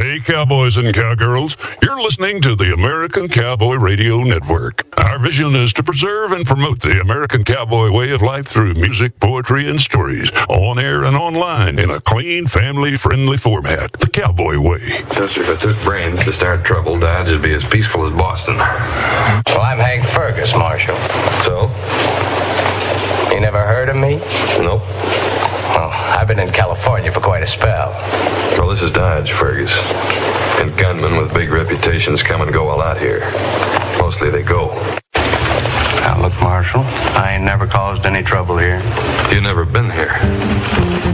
Hey, cowboys and cowgirls, you're listening to the American Cowboy Radio Network. Our vision is to preserve and promote the American cowboy way of life through music, poetry, and stories, on air and online, in a clean, family-friendly format. The Cowboy Way. Chester, if it took brains to start trouble, Dodge would be as peaceful as Boston. Well, I'm Hank Fergus, Marshal. So? You never heard of me? Nope. Well, I've been in California for quite a spell. Well, this is Dodge, Fergus. And gunmen with big reputations come and go a lot here. Mostly they go. Now, look, Marshal, I ain't never caused any trouble here. You never been here.